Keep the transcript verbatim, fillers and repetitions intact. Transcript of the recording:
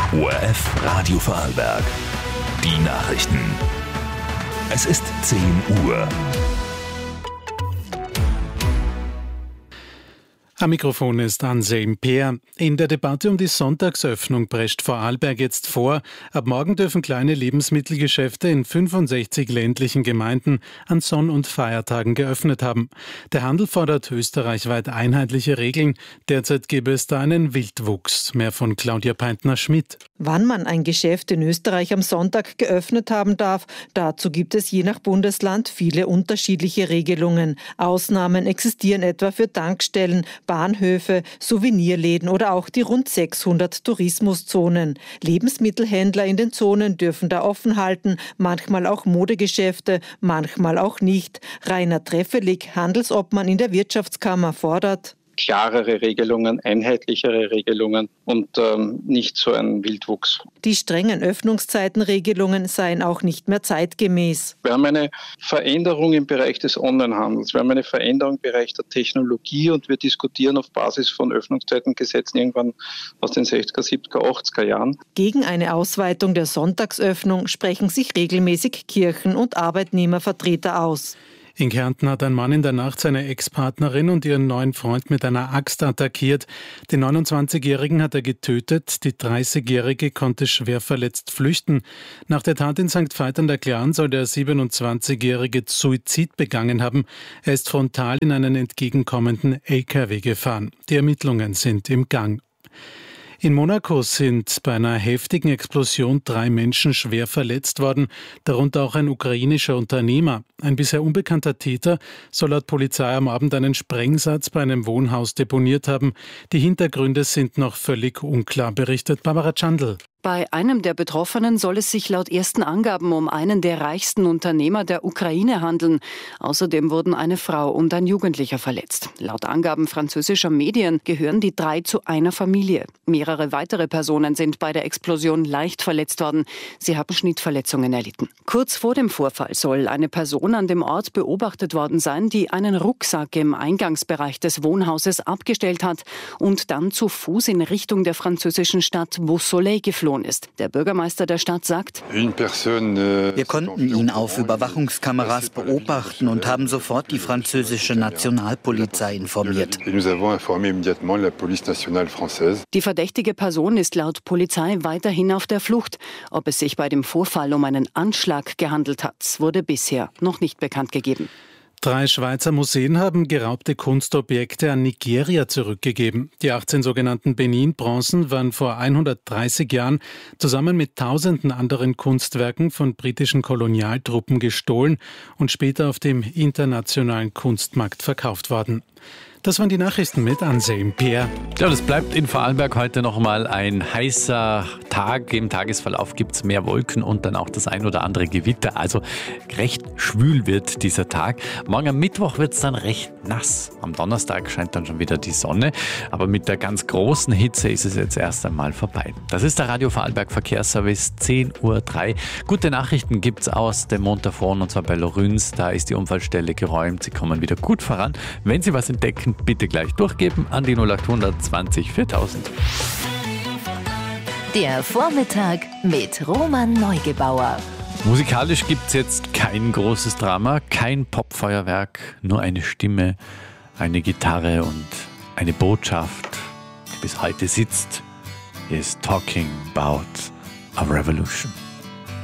O R F Radio Vorarlberg. Die Nachrichten. Es ist zehn Uhr. Am Mikrofon ist Anselm Peer. In der Debatte um die Sonntagsöffnung prescht Vorarlberg jetzt vor, ab morgen dürfen kleine Lebensmittelgeschäfte in fünfundsechzig ländlichen Gemeinden an Sonn- und Feiertagen geöffnet haben. Der Handel fordert österreichweit einheitliche Regeln. Derzeit gäbe es da einen Wildwuchs. Mehr von Claudia Peintner-Schmidt. Wann man ein Geschäft in Österreich am Sonntag geöffnet haben darf, dazu gibt es je nach Bundesland viele unterschiedliche Regelungen. Ausnahmen existieren etwa für Tankstellen, Bahnhöfe, Souvenirläden oder auch die rund sechshundert Tourismuszonen. Lebensmittelhändler in den Zonen dürfen da offen halten, manchmal auch Modegeschäfte, manchmal auch nicht. Rainer Treffelig, Handelsobmann in der Wirtschaftskammer, fordert klarere Regelungen, einheitlichere Regelungen und ähm, nicht so ein Wildwuchs. Die strengen Öffnungszeitenregelungen seien auch nicht mehr zeitgemäß. Wir haben eine Veränderung im Bereich des Onlinehandels. Wir haben eine Veränderung im Bereich der Technologie und wir diskutieren auf Basis von Öffnungszeitengesetzen irgendwann aus den sechziger, siebziger, achtziger Jahren. Gegen eine Ausweitung der Sonntagsöffnung sprechen sich regelmäßig Kirchen- und Arbeitnehmervertreter aus. In Kärnten hat ein Mann in der Nacht seine Ex-Partnerin und ihren neuen Freund mit einer Axt attackiert. Den neunundzwanzigjährigen hat er getötet. Die dreißigjährige konnte schwer verletzt flüchten. Nach der Tat in Sankt Veit an der Glan soll der siebenundzwanzigjährige Suizid begangen haben. Er ist frontal in einen entgegenkommenden L K W gefahren. Die Ermittlungen sind im Gang. In Monaco sind bei einer heftigen Explosion drei Menschen schwer verletzt worden, darunter auch ein ukrainischer Unternehmer. Ein bisher unbekannter Täter soll laut Polizei am Abend einen Sprengsatz bei einem Wohnhaus deponiert haben. Die Hintergründe sind noch völlig unklar, berichtet Barbara Chandl. Bei einem der Betroffenen soll es sich laut ersten Angaben um einen der reichsten Unternehmer der Ukraine handeln. Außerdem wurden eine Frau und ein Jugendlicher verletzt. Laut Angaben französischer Medien gehören die drei zu einer Familie. Mehrere weitere Personen sind bei der Explosion leicht verletzt worden. Sie haben Schnittverletzungen erlitten. Kurz vor dem Vorfall soll eine Person an dem Ort beobachtet worden sein, die einen Rucksack im Eingangsbereich des Wohnhauses abgestellt hat und dann zu Fuß in Richtung der französischen Stadt Beausoleil geflogen ist. Der Bürgermeister der Stadt sagt: Wir konnten ihn auf Überwachungskameras beobachten und haben sofort die französische Nationalpolizei informiert. Die verdächtige Person ist laut Polizei weiterhin auf der Flucht. Ob es sich bei dem Vorfall um einen Anschlag gehandelt hat, wurde bisher noch nicht bekannt gegeben. Drei Schweizer Museen haben geraubte Kunstobjekte an Nigeria zurückgegeben. Die achtzehn sogenannten Benin-Bronzen waren vor hundertdreißig Jahren zusammen mit tausenden anderen Kunstwerken von britischen Kolonialtruppen gestohlen und später auf dem internationalen Kunstmarkt verkauft worden. Das waren die Nachrichten mit Anselm Peer. Ja, das bleibt in Vorarlberg heute noch mal ein heißer Tag. Im Tagesverlauf gibt es mehr Wolken und dann auch das ein oder andere Gewitter. Also recht schwül wird dieser Tag. Morgen am Mittwoch wird es dann recht nass. Am Donnerstag scheint dann schon wieder die Sonne. Aber mit der ganz großen Hitze ist es jetzt erst einmal vorbei. Das ist der Radio Vorarlberg Verkehrsservice, zehn Uhr drei. Gute Nachrichten gibt es aus dem Montafon, und zwar bei Lorüns. Da ist die Unfallstelle geräumt. Sie kommen wieder gut voran. Wenn Sie was entdecken, bitte gleich durchgeben an die null acht zwanzig viertausend. Der Vormittag mit Roman Neugebauer. Musikalisch gibt es jetzt kein großes Drama, kein Popfeuerwerk, nur eine Stimme, eine Gitarre und eine Botschaft, die bis heute sitzt. He is talking about a revolution.